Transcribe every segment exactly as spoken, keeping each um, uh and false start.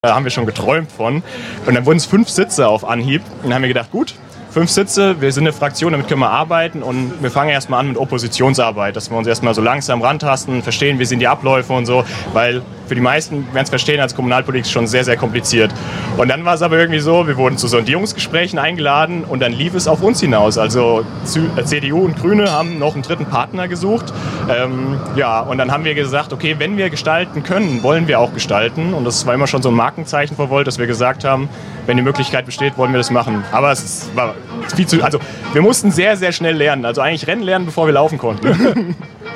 Da haben wir schon geträumt von. Und dann wurden es fünf Sitze auf Anhieb. Und dann haben wir gedacht, gut, fünf Sitze, wir sind eine Fraktion, damit können wir arbeiten. Und wir fangen erstmal an mit Oppositionsarbeit, dass wir uns erstmal so langsam rantasten, verstehen, wie sind die Abläufe und so. Weil für die meisten werden es verstehen, als Kommunalpolitik schon sehr, sehr kompliziert. Und dann war es aber irgendwie so, wir wurden zu Sondierungsgesprächen eingeladen und dann lief es auf uns hinaus. Also C D U und Grüne haben noch einen dritten Partner gesucht. Ähm, ja, und dann haben wir gesagt, okay, wenn wir gestalten können, wollen wir auch gestalten. Und das war immer schon so ein Markenzeichen von Volt, dass wir gesagt haben, wenn die Möglichkeit besteht, wollen wir das machen. Aber es war viel zu, also wir mussten sehr, sehr schnell lernen. Also eigentlich Rennen lernen, bevor wir laufen konnten.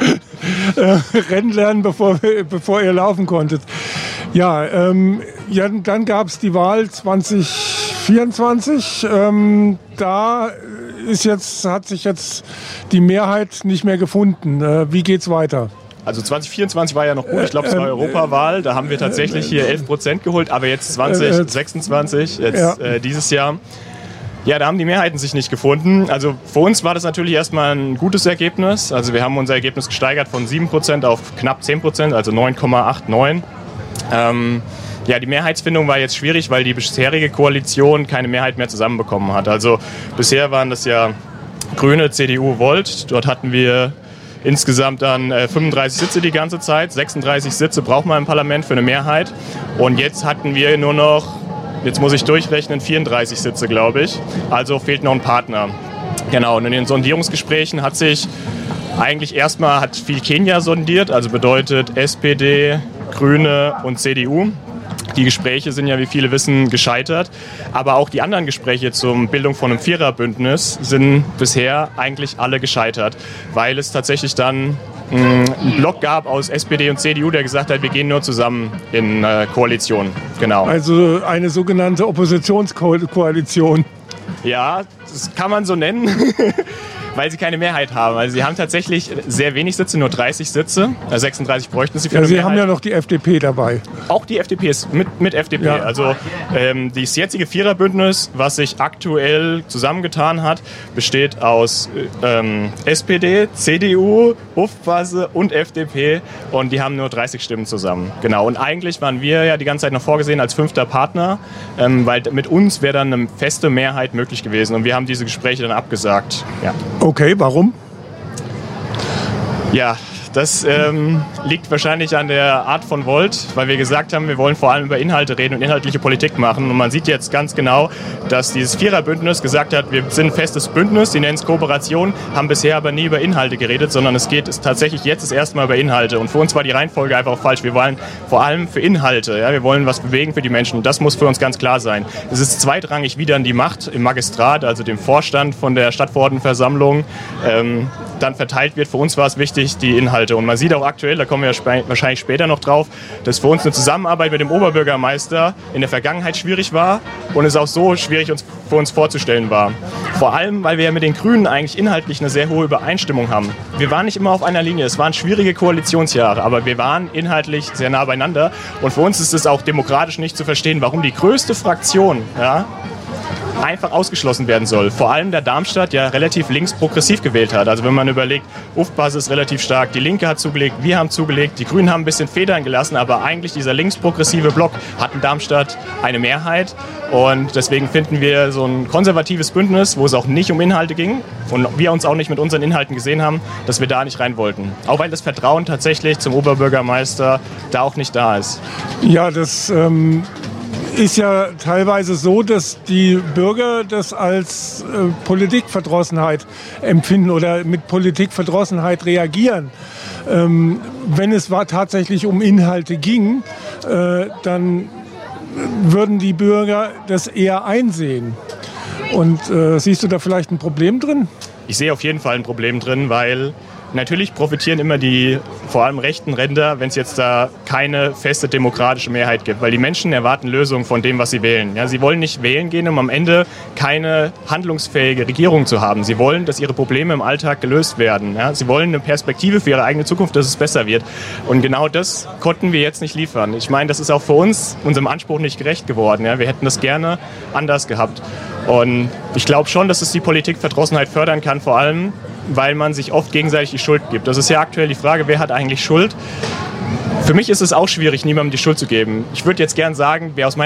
äh, Rennen lernen, bevor, bevor ihr laufen konntet. Ja, ähm, ja dann gab es die Wahl zwanzig vierundzwanzig. Ähm, da ist jetzt, hat sich jetzt die Mehrheit nicht mehr gefunden. Äh, wie geht's weiter? Also zwanzig vierundzwanzig war ja noch gut, ich glaube, es war äh, Europawahl, da haben wir tatsächlich hier elf Prozent geholt, aber jetzt zwanzig sechsundzwanzig, jetzt ja. äh, dieses Jahr, ja, da haben die Mehrheiten sich nicht gefunden. Also für uns war das natürlich erstmal ein gutes Ergebnis, also wir haben unser Ergebnis gesteigert von sieben Prozent auf knapp zehn Prozent, also neun Komma neunundachtzig. Ähm, ja, die Mehrheitsfindung war jetzt schwierig, weil die bisherige Koalition keine Mehrheit mehr zusammenbekommen hat. Also bisher waren das ja Grüne, C D U, Volt, dort hatten wir insgesamt dann äh, fünfunddreißig Sitze die ganze Zeit. sechsunddreißig Sitze braucht man im Parlament für eine Mehrheit. Und jetzt hatten wir nur noch, jetzt muss ich durchrechnen, vierunddreißig Sitze, glaube ich. Also fehlt noch ein Partner. Genau, und in den Sondierungsgesprächen hat sich eigentlich erstmal, hat viel Kenia sondiert, also bedeutet S P D, Grüne und C D U. Die Gespräche sind ja, wie viele wissen, gescheitert. Aber auch die anderen Gespräche zur Bildung von einem Viererbündnis sind bisher eigentlich alle gescheitert. Weil es tatsächlich dann mh, einen Block gab aus S P D und C D U, der gesagt hat, wir gehen nur zusammen in äh, Koalition. Genau. Also eine sogenannte Oppositionskoalition. Ja, das kann man so nennen. Weil sie keine Mehrheit haben. Also sie haben tatsächlich sehr wenig Sitze, nur dreißig Sitze. sechsunddreißig bräuchten sie für ja, eine Sie Mehrheit. haben ja noch die F D P dabei. Auch die F D P ist mit, mit F D P. Ja. Also ähm, das jetzige Viererbündnis, was sich aktuell zusammengetan hat, besteht aus ähm, S P D, C D U, Hufpasse und F D P. Und die haben nur dreißig Stimmen zusammen. Genau. Und eigentlich waren wir ja die ganze Zeit noch vorgesehen als fünfter Partner, ähm, weil mit uns wäre dann eine feste Mehrheit möglich gewesen. Und wir haben diese Gespräche dann abgesagt. Ja. Okay, warum? Ja, das ähm, liegt wahrscheinlich an der Art von Volt, weil wir gesagt haben, wir wollen vor allem über Inhalte reden und inhaltliche Politik machen. Und man sieht jetzt ganz genau, dass dieses Viererbündnis gesagt hat, wir sind ein festes Bündnis, die nennen es Kooperation, haben bisher aber nie über Inhalte geredet, sondern es geht es tatsächlich jetzt das erste Mal über Inhalte. Und für uns war die Reihenfolge einfach falsch. Wir wollen vor allem für Inhalte, ja, wir wollen was bewegen für die Menschen. Und das muss für uns ganz klar sein. Es ist zweitrangig wieder an die Macht im Magistrat, also dem Vorstand von der Stadtverordnetenversammlung, ähm, dann verteilt wird. Für uns war es wichtig, die Inhalte. Und man sieht auch aktuell, da kommen wir wahrscheinlich später noch drauf, dass für uns eine Zusammenarbeit mit dem Oberbürgermeister in der Vergangenheit schwierig war und es auch so schwierig uns, für uns vorzustellen war. Vor allem, weil wir ja mit den Grünen eigentlich inhaltlich eine sehr hohe Übereinstimmung haben. Wir waren nicht immer auf einer Linie, es waren schwierige Koalitionsjahre, aber wir waren inhaltlich sehr nah beieinander. Und für uns ist es auch demokratisch nicht zu verstehen, warum die größte Fraktion, ja, einfach ausgeschlossen werden soll. Vor allem der Darmstadt ja relativ links-progressiv gewählt hat. Also wenn man überlegt, Ufpasse ist relativ stark, die Linke hat zugelegt, wir haben zugelegt, die Grünen haben ein bisschen Federn gelassen, aber eigentlich dieser links-progressive Block hat in Darmstadt eine Mehrheit. Und deswegen finden wir so ein konservatives Bündnis, wo es auch nicht um Inhalte ging und wir uns auch nicht mit unseren Inhalten gesehen haben, dass wir da nicht rein wollten. Auch weil das Vertrauen tatsächlich zum Oberbürgermeister da auch nicht da ist. Ja, das ähm ist ja teilweise so, dass die Bürger das als äh, Politikverdrossenheit empfinden oder mit Politikverdrossenheit reagieren. Ähm, wenn es war tatsächlich um Inhalte ging, äh, dann würden die Bürger das eher einsehen. Und äh, siehst du da vielleicht ein Problem drin? Ich sehe auf jeden Fall ein Problem drin, weil natürlich profitieren immer die vor allem rechten Ränder, wenn es jetzt da keine feste demokratische Mehrheit gibt. Weil die Menschen erwarten Lösungen von dem, was sie wählen. Ja, sie wollen nicht wählen gehen, um am Ende keine handlungsfähige Regierung zu haben. Sie wollen, dass ihre Probleme im Alltag gelöst werden. Ja, sie wollen eine Perspektive für ihre eigene Zukunft, dass es besser wird. Und genau das konnten wir jetzt nicht liefern. Ich meine, das ist auch für uns unserem Anspruch nicht gerecht geworden. Ja, wir hätten das gerne anders gehabt. Und ich glaube schon, dass es die Politikverdrossenheit fördern kann, vor allem, weil man sich oft gegenseitig die Schuld gibt. Das ist ja aktuell die Frage, wer hat eigentlich Schuld? Für mich ist es auch schwierig, niemandem die Schuld zu geben. Ich würde jetzt gern sagen, wer aus meiner